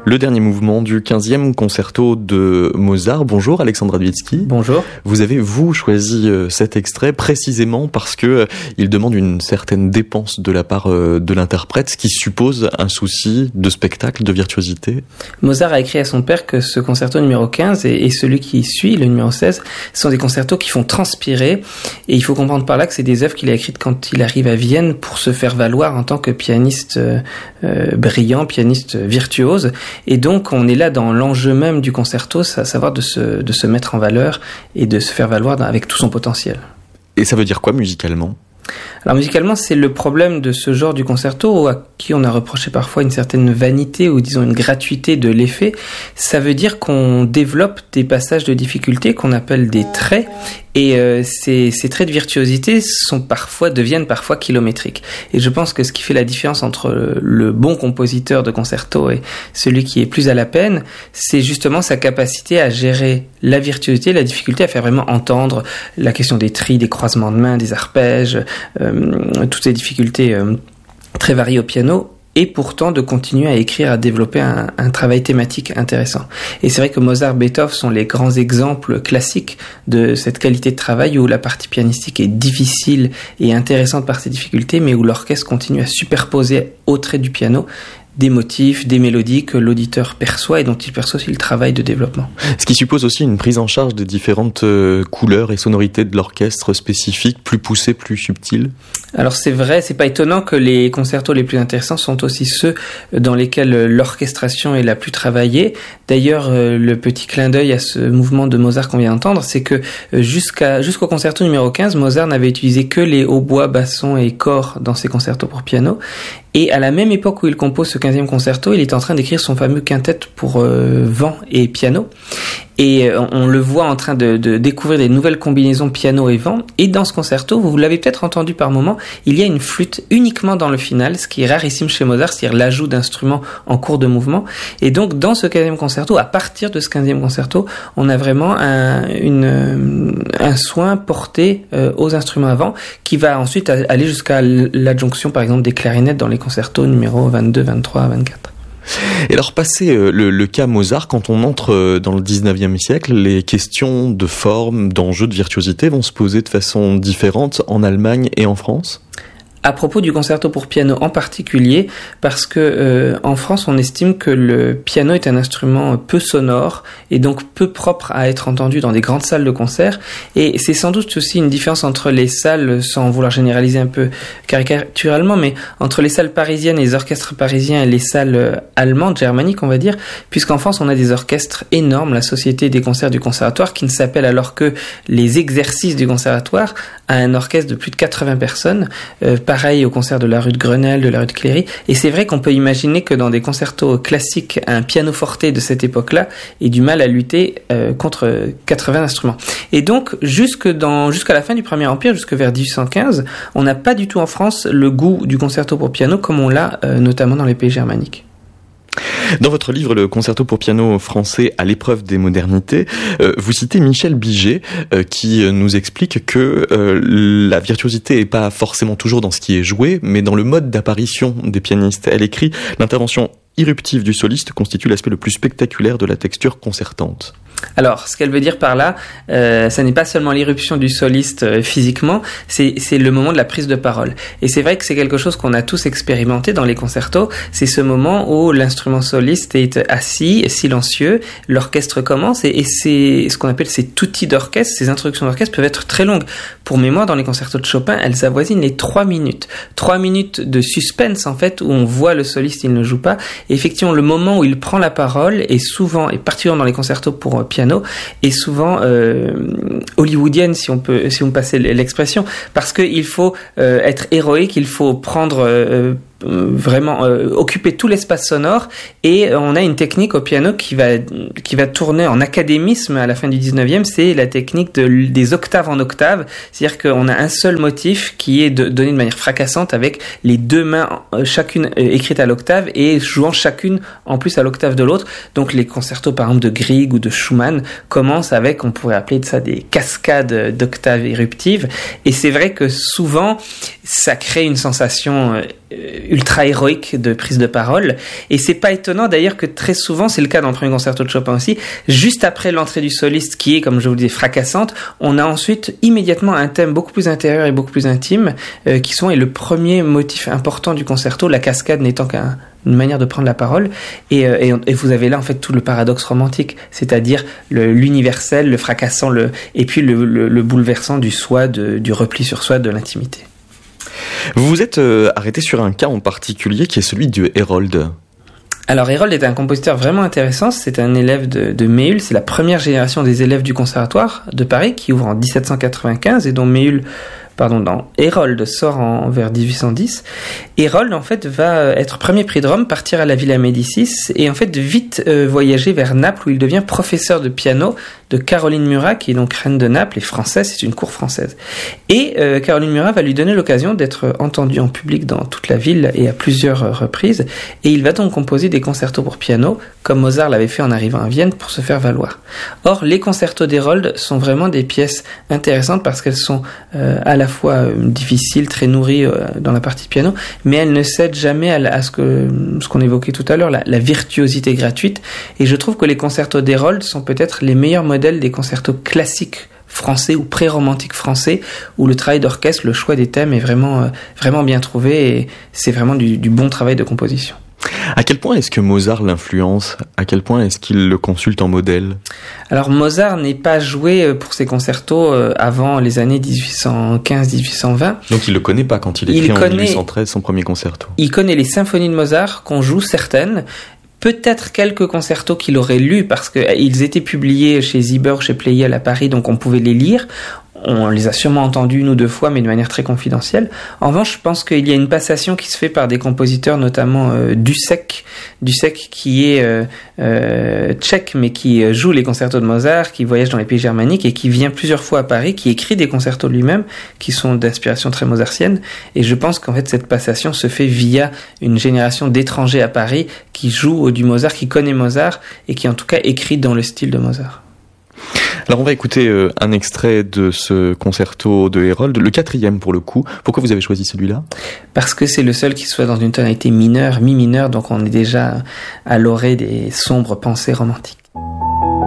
Le dernier mouvement du 15e concerto de Mozart. Bonjour Alexandre Radwitzki. Bonjour. Vous avez, choisi cet extrait précisément parce que il demande une certaine dépense de la part de l'interprète, ce qui suppose un souci de spectacle, de virtuosité. Mozart a écrit à son père que ce concerto numéro 15 et celui qui suit, le numéro 16, sont des concertos qui font transpirer. Et il faut comprendre par là que c'est des œuvres qu'il a écrites quand il arrive à Vienne pour se faire valoir en tant que pianiste brillant, pianiste virtuose. Et donc, on est là dans l'enjeu même du concerto, c'est à savoir de se mettre en valeur et de se faire valoir avec tout son potentiel. Et ça veut dire quoi musicalement ? Alors musicalement, c'est le problème de ce genre du concerto à qui on a reproché parfois une certaine vanité ou disons une gratuité de l'effet. Ça veut dire qu'on développe des passages de difficulté qu'on appelle des traits et ces traits de virtuosité deviennent parfois kilométriques. Et je pense que ce qui fait la différence entre le bon compositeur de concerto et celui qui est plus à la peine, c'est justement sa capacité à gérer la virtuosité, la difficulté à faire vraiment entendre la question des tris, des croisements de mains, des arpèges, toutes ces difficultés très variées au piano, et pourtant de continuer à écrire, à développer un travail thématique intéressant. Et c'est vrai que Mozart, Beethoven sont les grands exemples classiques de cette qualité de travail où la partie pianistique est difficile et intéressante par ses difficultés, mais où l'orchestre continue à superposer au trait du piano des motifs, des mélodies que l'auditeur perçoit et dont il perçoit aussi le travail de développement. Ce qui suppose aussi une prise en charge des différentes couleurs et sonorités de l'orchestre spécifiques, plus poussées, plus subtiles. Alors c'est vrai, c'est pas étonnant que les concertos les plus intéressants sont aussi ceux dans lesquels l'orchestration est la plus travaillée. D'ailleurs, le petit clin d'œil à ce mouvement de Mozart qu'on vient d'entendre, c'est que jusqu'au concerto numéro 15, Mozart n'avait utilisé que les hautbois, bassons et cors dans ses concertos pour piano. Et à la même époque où il compose ce 15e concerto, il est en train d'écrire son fameux quintet pour vent et piano. Et on le voit en train de découvrir des nouvelles combinaisons piano et vent. Et dans ce concerto, vous l'avez peut-être entendu par moment, il y a une flûte uniquement dans le final, ce qui est rarissime chez Mozart, c'est-à-dire l'ajout d'instruments en cours de mouvement. Et donc, dans ce 15e concerto, à partir de ce 15e concerto, on a vraiment un soin porté aux instruments à vent, qui va ensuite aller jusqu'à l'adjonction, par exemple, des clarinettes dans les concertos numéro 22, 23, 24. Et alors, passé le cas Mozart, quand on entre dans le 19e siècle, les questions de forme, d'enjeux, de virtuosité vont se poser de façon différente en Allemagne et en France ? À propos du concerto pour piano en particulier, parce que en France, on estime que le piano est un instrument peu sonore et donc peu propre à être entendu dans des grandes salles de concert. Et c'est sans doute aussi une différence entre les salles, sans vouloir généraliser un peu caricaturalement, mais entre les salles parisiennes et les orchestres parisiens et les salles allemandes, germaniques, on va dire, puisqu'en France, on a des orchestres énormes, la Société des concerts du Conservatoire, qui ne s'appelle alors que les exercices du Conservatoire, à un orchestre de plus de 80 personnes, pareil au concert de la rue de Grenelle, de la rue de Cléry. Et c'est vrai qu'on peut imaginer que dans des concertos classiques, un pianoforte de cette époque-là ait du mal à lutter contre 80 instruments. Et donc, jusqu'à la fin du Premier Empire, jusque vers 1815, on n'a pas du tout en France le goût du concerto pour piano comme on l'a notamment dans les pays germaniques. Dans votre livre, le concerto pour piano français à l'épreuve des modernités, vous citez Michel Biget qui nous explique que la virtuosité n'est pas forcément toujours dans ce qui est joué, mais dans le mode d'apparition des pianistes. Elle écrit « L'intervention irruptive du soliste constitue l'aspect le plus spectaculaire de la texture concertante ». Alors, ce qu'elle veut dire par là, ça n'est pas seulement l'irruption du soliste physiquement, c'est le moment de la prise de parole. Et c'est vrai que c'est quelque chose qu'on a tous expérimenté dans les concertos, c'est ce moment où l'instrument soliste est assis, silencieux, l'orchestre commence, et c'est ce qu'on appelle ces tutti d'orchestre, ces introductions d'orchestre peuvent être très longues. Pour mémoire, dans les concertos de Chopin, elles avoisinent les 3 minutes. 3 minutes de suspense, en fait, où on voit le soliste, il ne joue pas. Et effectivement, le moment où il prend la parole est souvent, et particulièrement dans les concertos pour piano, est souvent hollywoodienne, si on me passait l'expression, parce qu'il faut être héroïque, il faut prendre vraiment occuper tout l'espace sonore, et on a une technique au piano qui va tourner en académisme à la fin du 19e, c'est la technique des octaves en octaves, c'est-à-dire qu'on a un seul motif qui est donné de manière fracassante avec les deux mains chacune écrites à l'octave et jouant chacune en plus à l'octave de l'autre. Donc les concertos par exemple de Grieg ou de Schumann commencent avec, on pourrait appeler ça des cascades d'octaves éruptives, et c'est vrai que souvent ça crée une sensation ultra héroïque de prise de parole. Et c'est pas étonnant d'ailleurs que très souvent, c'est le cas dans le premier concerto de Chopin aussi, juste après l'entrée du soliste qui est, comme je vous le dis, fracassante, on a ensuite immédiatement un thème beaucoup plus intérieur et beaucoup plus intime qui est le premier motif important du concerto, la cascade n'étant une manière de prendre la parole, et vous avez là en fait tout le paradoxe romantique, c'est-à-dire l'universel, le fracassant, et puis le bouleversant du soi, du repli sur soi, de l'intimité. Vous vous êtes arrêté sur un cas en particulier qui est celui de Hérold. Alors Hérold est un compositeur vraiment intéressant, c'est un élève de Méhul, c'est la première génération des élèves du conservatoire de Paris qui ouvre en 1795 et dont Hérold sort vers 1810. Hérold, en fait, va être premier prix de Rome, partir à la Villa Médicis et, en fait, vite voyager vers Naples où il devient professeur de piano de Caroline Murat, qui est donc reine de Naples et française, c'est une cour française. Et Caroline Murat va lui donner l'occasion d'être entendue en public dans toute la ville et à plusieurs reprises. Et il va donc composer des concertos pour piano, comme Mozart l'avait fait en arrivant à Vienne pour se faire valoir. Or, les concertos d'Hérold sont vraiment des pièces intéressantes parce qu'elles sont à la fois difficiles, très nourries dans la partie piano, mais elles ne cèdent jamais à ce qu'on évoquait tout à l'heure, la virtuosité gratuite. Et je trouve que les concertos d'Hérold sont peut-être les meilleurs modèles des concertos classiques français ou pré-romantiques français, où le travail d'orchestre, le choix des thèmes est vraiment bien trouvé et c'est vraiment du bon travail de composition. À quel point est-ce que Mozart l'influence ? À quel point est-ce qu'il le consulte en modèle ? Alors Mozart n'est pas joué pour ses concertos avant les années 1815-1820. Donc il le connaît pas quand il écrit en 1813 son premier concerto. Il connaît les symphonies de Mozart qu'on joue certaines, peut-être quelques concertos qu'il aurait lus parce qu'ils étaient publiés chez Sieber, chez Pleyel à Paris, donc on pouvait les lire. On les a sûrement entendus une ou deux fois, mais de manière très confidentielle. En revanche, je pense qu'il y a une passation qui se fait par des compositeurs, notamment Dussek qui est tchèque, mais qui joue les concertos de Mozart, qui voyage dans les pays germaniques et qui vient plusieurs fois à Paris, qui écrit des concertos lui-même, qui sont d'inspiration très mozartienne. Et je pense qu'en fait, cette passation se fait via une génération d'étrangers à Paris qui jouent du Mozart, qui connaît Mozart et qui en tout cas écrit dans le style de Mozart. Alors on va écouter un extrait de ce concerto de Hérold, le 4e pour le coup. Pourquoi vous avez choisi celui-là ? Parce que c'est le seul qui soit dans une tonalité mineure, mi-mineure, donc on est déjà à l'orée des sombres pensées romantiques.